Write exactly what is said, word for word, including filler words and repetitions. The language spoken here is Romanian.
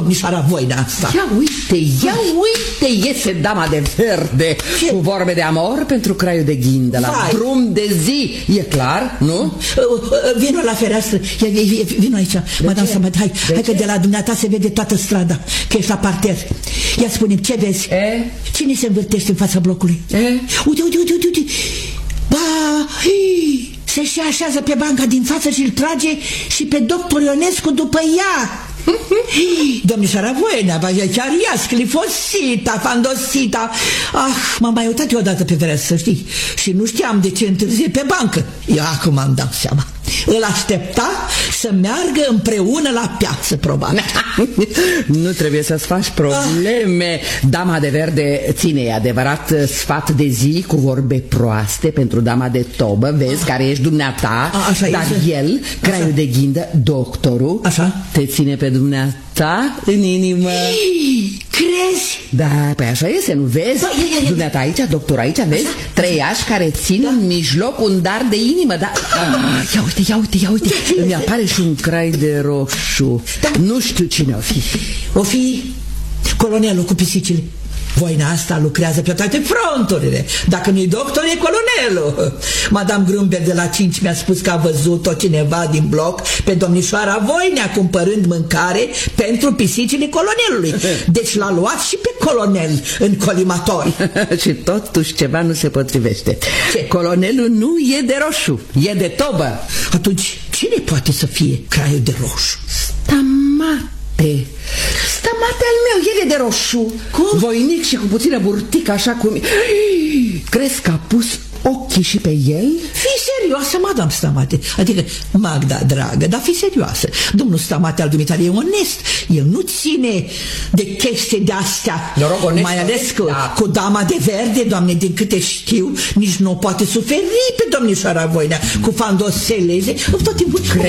domnișoara Voina asta. Ia uite, ia uite, iese dama de verde. Ce? Cu vorbe de amor pentru craiul de ghindă. La Vai. Drum de zi, e clar, nu? Vino la fereastră, vino aici. Madame Stamat, hai, hai că de la dumneata se vede toată strada, că ești la parter. Ia spune-mi, ce vezi? E? Cine se învârtește în fața blocului? E? Uite, uite, uite, uite. Ba, hii, se și așează pe banca din față și îl trage și pe doctor Ionescu după ea. Domnișoara Voina, chiar ea, sclifosita, fandosita. Ah, m-am mai uitat eu odată pe fereastră, să știi, și nu știam de ce întârzie pe bancă. Eu acum am dat seama. Îl aștepta să meargă împreună la piață, probabil. Nu trebuie să-ți faci probleme. Dama de verde ține, e adevărat, sfat de zi cu vorbe proaste pentru dama de tobă, vezi, care ești dumneata. A, așa dar este. El, craiul așa. De ghindă, doctorul, așa. Te ține pe dumneata în inimă. Ei, crezi? Da, păi așa este, nu vezi? Ba, ia, ia, ia. Dumneata aici, doctor aici, vezi? Treiași care țin da. În mijloc un dar de inimă, da? Ah, ia uite, ia uite, ia uite, îmi apare și un crai de roșu. Da. Nu știu cine o fi. O fi colonelul cu pisicile. Voina asta lucrează pe toate fronturile. Dacă nu-i doctor, e colonelul. Madame Grumberg de la cinci mi-a spus că a văzut-o cineva din bloc pe domnișoara Voinea cumpărând mâncare pentru pisicile colonelului. Deci l-a luat și pe colonel în colimator. Și totuși ceva nu se potrivește. Ce? Colonelul nu e de roșu, e de tobă. Atunci cine poate să fie craiul de roșu? Stamate. Stamate al meu, el e de roșu. Cum? Voinic și cu puțină burtică, așa cum... Crezi că a pus ochii și pe el? Fii serioasă, madame Stamate. Adică, Magda, dragă, dar fii serioasă. Domnul Stamate al dumitale e onest. El nu ține de chestii de-astea. Noroc, onest. Mai ales că da. Cu dama de verde, doamne, din câte știu, nici nu poate suferi pe domnișoara Voinea cu fandoseleze. Tot timpul